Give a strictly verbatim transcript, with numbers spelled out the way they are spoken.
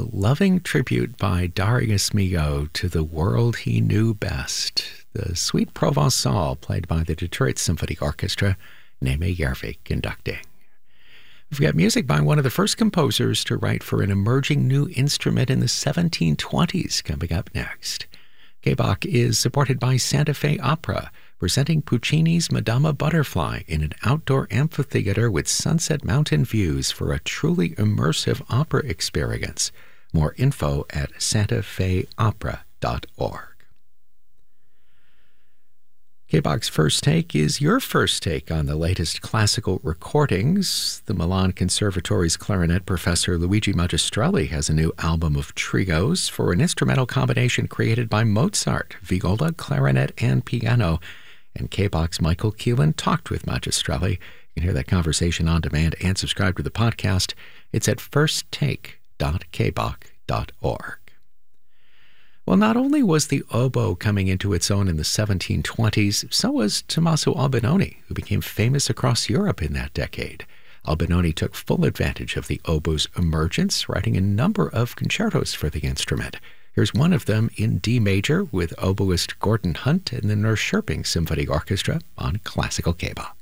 a loving tribute by Darius Milhaud to the world he knew best. The Suite Provençale, played by the Detroit Symphony Orchestra, Németh Järvik conducting. We've got music by one of the first composers to write for an emerging new instrument in the seventeen twenties coming up next. K B O C is supported by Santa Fe Opera, presenting Puccini's Madama Butterfly in an outdoor amphitheater with sunset mountain views for a truly immersive opera experience. More info at santa fe opera dot org. K B O C's First Take is your first take on the latest classical recordings. The Milan Conservatory's clarinet professor Luigi Magistrelli has a new album of trios for an instrumental combination created by Mozart, viola, clarinet, and piano. And K B O C's Michael Keelan talked with Magistrelli. You can hear that conversation on demand and subscribe to the podcast. It's at first take dot k b o c dot org. Well, not only was the oboe coming into its own in the seventeen twenties, so was Tommaso Albinoni, who became famous across Europe in that decade. Albinoni took full advantage of the oboe's emergence, writing a number of concertos for the instrument. Here's one of them in D major with oboist Gordon Hunt and the Neuschurping Symphony Orchestra on Classical K B O C.